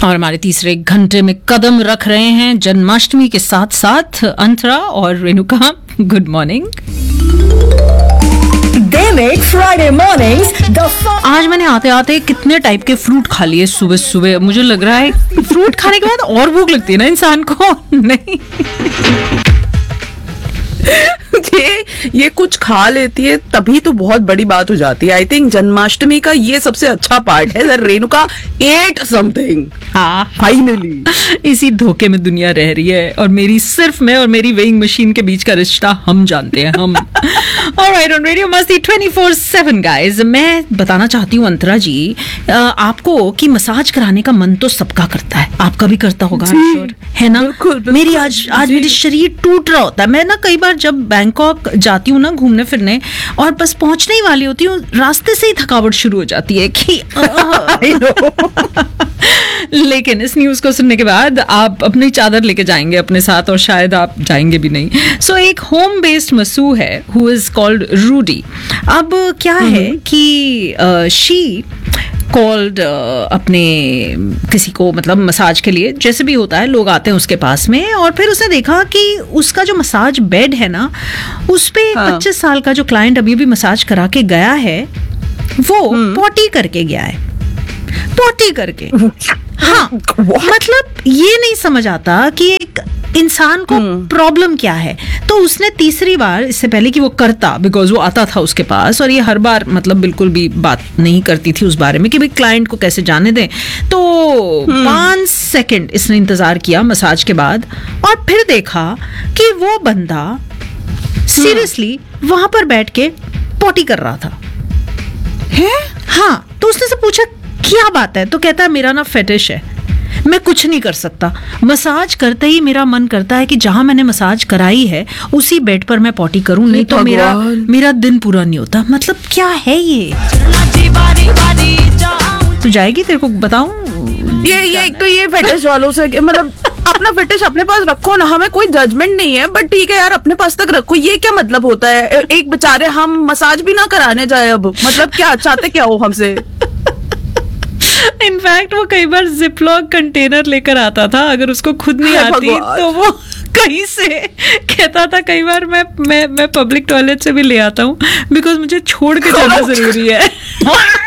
और हमारे तीसरे घंटे में कदम रख रहे हैं जन्माष्टमी के साथ साथ अंतरा और Renuka. Good morning. Friday mornings. आज मैंने आते आते कितने टाइप के फ्रूट खा लिए सुबह सुबह। मुझे लग रहा है फ्रूट खाने के बाद और भूख लगती है ना इंसान को। नहीं ये कुछ खा लेती है तभी तो बहुत बड़ी बात हो जाती है। आई थिंक जन्माष्टमी का ये सबसे अच्छा पार्ट है। Renuka eight something. हाँ, फाइनली इसी धोखे में दुनिया रह रही है और मेरी सिर्फ मैं और मेरी वेइंग मशीन के बीच का रिश्ता हम जानते हैं। हम ऑलराइट ऑन रेडियो मस्ती 24/7 गाइस। मैं बताना चाहती हूँ अंतरा जी आपको कि मसाज कराने का मन तो सबका करता है, आपका भी करता होगा sure, है ना? बिल्कुल, मेरी आज मेरी शरीर टूट रहा होता है। मैं ना कई बार जब बैंकॉक जाती हूँ ना घूमने फिरने और बस पहुंचने ही वाली होती हूँ, रास्ते से ही थकावट शुरू हो जाती है कि लेकिन इस न्यूज को सुनने के बाद आप अपनी चादर लेके जाएंगे अपने साथ और शायद आप जाएंगे भी नहीं। सो एक होम बेस्ड मसू है हु इज कॉल्ड रूडी। अब क्या है कि शी कॉल्ड अपने किसी को मतलब मसाज के लिए, जैसे भी होता है लोग आते हैं उसके पास में, और फिर उसने देखा कि उसका जो मसाज बेड है ना उस पे 25 साल का जो क्लाइंट अभी भी मसाज करा के गया है वो पॉटी करके गया है। पॉटी करके हाँ मतलब ये नहीं समझ आता कि एक इंसान को प्रॉब्लम क्या है। तो उसने तीसरी बार, इससे पहले कि वो करता, बिकॉज वो आता था उसके पास और ये हर बार मतलब बिल्कुल भी बात नहीं करती थी उस बारे में कि भाई क्लाइंट को कैसे जाने दें, तो 5 सेकंड इसने इंतजार किया मसाज के बाद और फिर देखा कि वो बंदा सीरियसली वहां पर बैठ के पॉटी कर रहा था। है? हाँ, तो उसने से पूछा क्या बात है, तो कहता है मेरा ना फेटिश है, मैं कुछ नहीं कर सकता, मसाज करते ही मेरा मन करता है कि जहां मैंने मसाज कराई है उसी बेड पर मैं पॉटी करूं, नहीं तो मेरा दिन पूरा नहीं होता। मतलब क्या है ये? तू जाएगी, तेरे को बताऊं ये एक तो ये फेटिश वालों से मतलब अपना फेटिश अपने पास रखो ना, हमें कोई जजमेंट नहीं है, बट ठीक है यार अपने पास तक रखो। ये क्या मतलब होता है? एक बेचारे हम मसाज भी ना कराने जाए, अब मतलब क्या चाहते क्या हो हमसे? इनफैक्ट वो कई बार जिपलॉक कंटेनर लेकर आता था, अगर उसको खुद नहीं आती तो वो कहीं से कहता था कई बार मैं पब्लिक टॉयलेट से भी ले आता हूँ बिकॉज मुझे छोड़ के जाना जरूरी है।